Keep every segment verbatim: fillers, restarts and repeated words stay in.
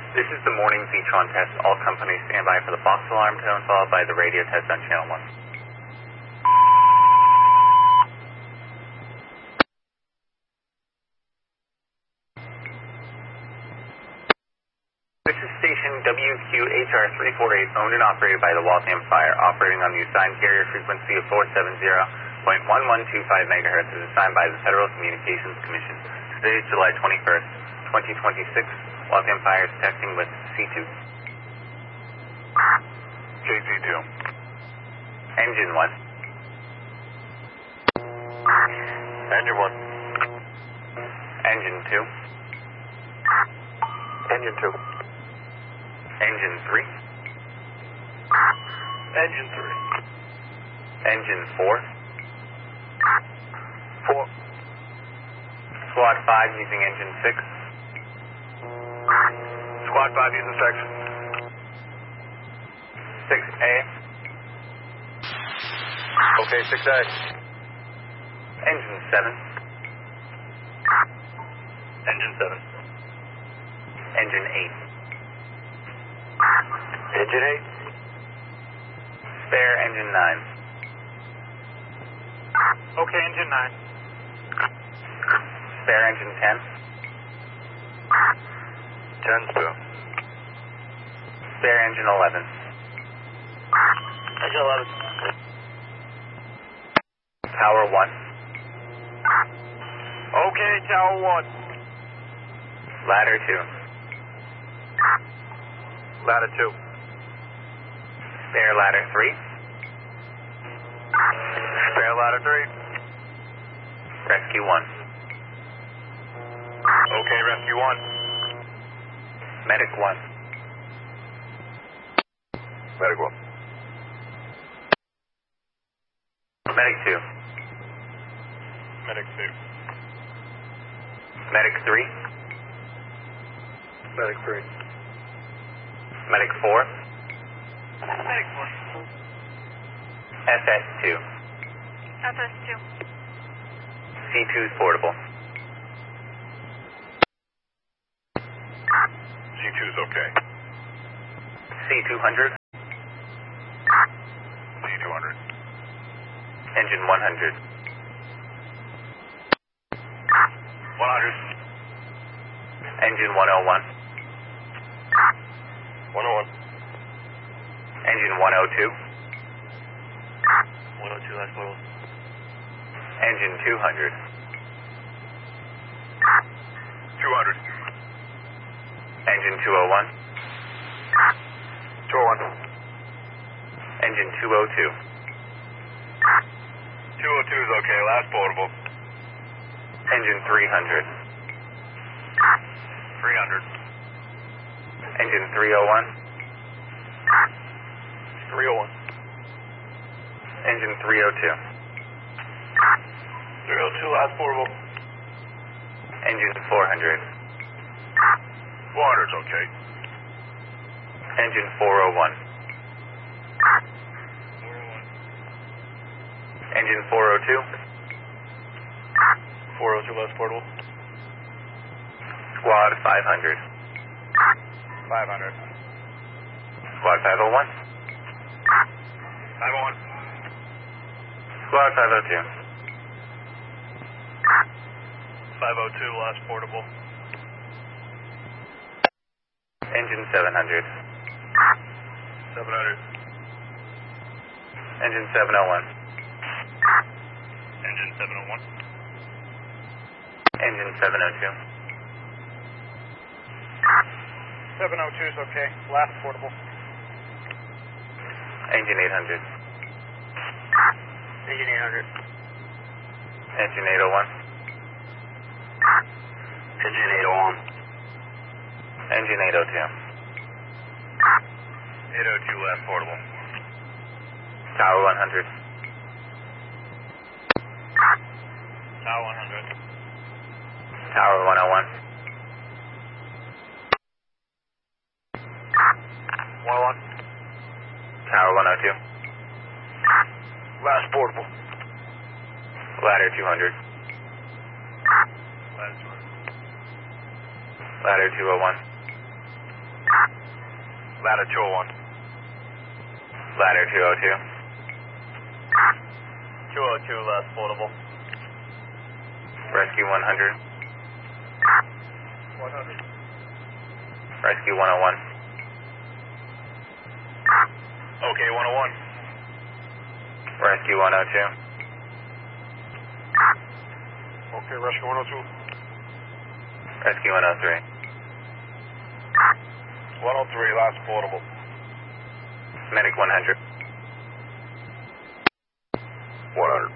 This is the morning Z-Tron test. All companies stand by for the Fox alarm tone, followed by the radio test on channel one. This is station W Q H R three forty-eight, owned and operated by the Waltham Fire, operating on the assigned carrier frequency of four seventy point one one two five megahertz, as assigned by the Federal Communications Commission. Today is July twenty-first, twenty twenty-six. Waltham Fire is testing with C two. K C two. Engine one. Engine one. Engine two. Engine two. Engine three. Engine three. Engine four. Four. Squad five using engine six. Squad five using six. six A. Okay, six A. Engine seven. Engine seven. Engine eight. Engine eight. Spare engine nine. Okay, engine nine. Spare engine ten. Ten spare. Spare engine eleven. Engine eleven. Tower one. Okay, tower one. Ladder two. Ladder two. Spare ladder three. Spare ladder three. Rescue one. Okay, rescue one. Medic one. Medic one. Medic two. Medic two. Medic three. Medic three. Medic four. Medic four. S S two. F S two. C two is portable. C two is okay. C two hundred. C two hundred. Engine one hundred. one hundred. Engine one oh one. one oh one. Engine one oh two. one oh two, last level. Engine two hundred. two hundred. Engine two oh one. two oh one. Engine two oh two. two oh two is okay, last portable. Engine three hundred. three hundred. Engine three oh one. three oh one. Engine three oh two. three oh two, last portable. Engine four hundred. four hundred is okay. Engine four oh one. four oh one. Engine four oh two. four oh two, last portable. Squad five hundred. five hundred. Squad five oh one. five oh one. Squad five oh two. five oh two, last portable. Engine seven hundred. seven hundred. Engine seven oh one. Engine seven oh one. Engine seven oh two. seven oh two is okay, last portable. Engine eight hundred. Engine eight hundred. Engine eight oh one. Engine eight oh one. Engine eight oh two. eight oh two, last portable. Tower one hundred. Tower one hundred. Tower one oh one. one oh one. Tower one oh two. Last portable. Ladder two hundred. Last one. Ladder two oh one. Ladder two oh one. Ladder two oh two. two oh two, last portable. Rescue one hundred. one hundred. Rescue one oh one. Okay, one oh one. Rescue one oh two. Okay, rescue one oh two. Rescue one oh three. one oh three, last portable. Medic one hundred. one hundred.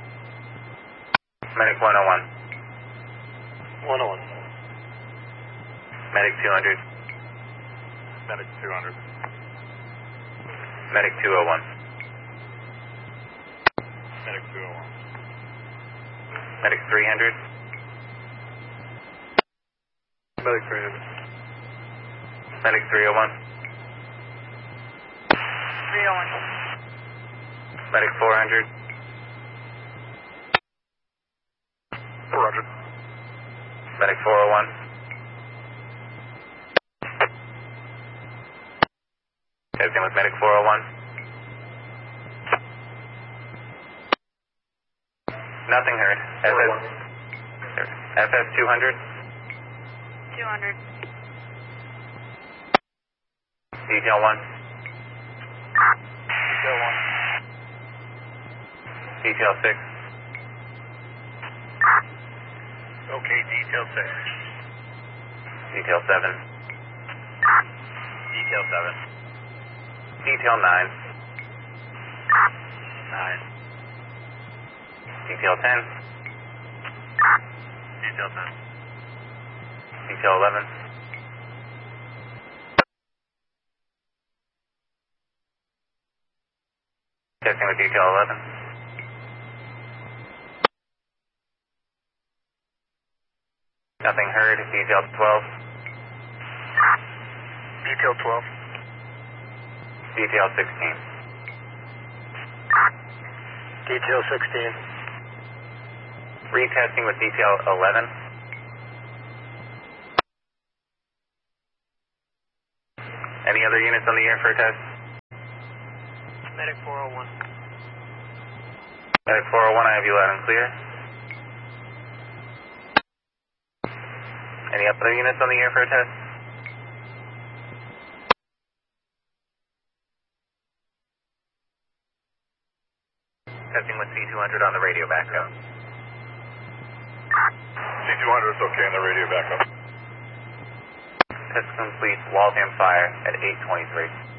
Medic one oh one. one oh one. Medic two hundred. Medic two hundred. Medic two oh one. Medic two oh one. Medic three hundred. Medic three hundred. Medic three oh one. three oh one. Medic four hundred. Roger. Medic four oh one. Testing with Medic four oh one. Nothing heard. F S, F S two hundred. two hundred. Detail one. Detail one. Detail six. Okay, detail six. Detail seven. Detail seven. Detail nine. nine. Detail ten. Detail ten. Detail eleven. Testing with detail eleven. Nothing heard. Detail twelve. Detail twelve. Detail sixteen. Detail sixteen. Retesting with detail eleven. Any other units on the air for a test? Medic four oh one. Medic four oh one, I have you loud and clear. Any other units on the air for a test? Testing with C two hundred on the radio backup. C two hundred is okay on the radio backup. Test complete. Waltham Fire at eight twenty-three.